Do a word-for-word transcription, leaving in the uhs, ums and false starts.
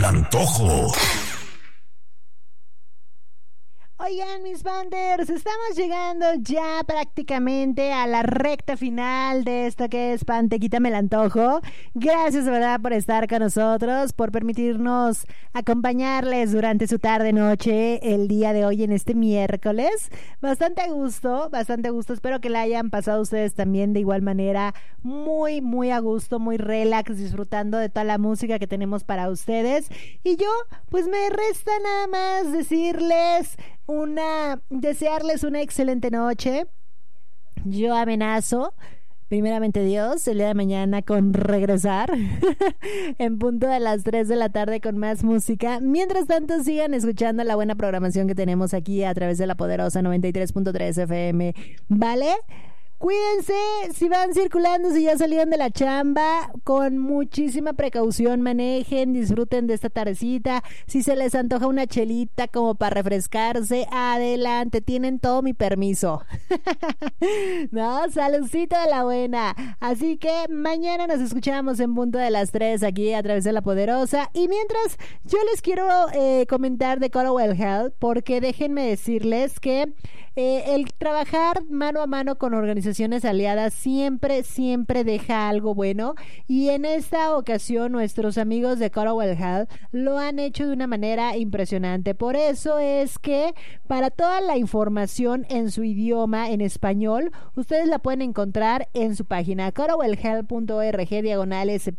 el antojo. Oigan, mis banders, estamos llegando ya prácticamente a la recta final de esto que es Pante, quítame el antojo. Gracias de verdad por estar con nosotros, por permitirnos acompañarles durante su tarde-noche el día de hoy en este miércoles. Bastante a gusto, bastante a gusto. Espero que la hayan pasado ustedes también de igual manera, muy, muy a gusto, muy relax, disfrutando de toda la música que tenemos para ustedes. Y yo, pues me resta nada más decirles... Una, desearles una excelente noche. Yo amenazo, primeramente Dios, el día de mañana con regresar en punto de las tres de la tarde con más música. Mientras tanto, sigan escuchando la buena programación que tenemos aquí a través de la poderosa noventa y tres punto tres F M, ¿vale? Cuídense, si van circulando, si ya salieron de la chamba, con muchísima precaución manejen, disfruten de esta tardecita. Si se les antoja una chelita como para refrescarse, adelante, tienen todo mi permiso. No, saludcita de la buena. Así que mañana nos escuchamos en punto de las tres aquí a través de La Poderosa. Y mientras, yo les quiero eh, comentar de Colorwell Health, porque déjenme decirles que Eh, el trabajar mano a mano con organizaciones aliadas siempre, siempre deja algo bueno, y en esta ocasión nuestros amigos de Colorwell Health lo han hecho de una manera impresionante. Por eso es que para toda la información en su idioma, en español, ustedes la pueden encontrar en su página colorwell health punto org diagonal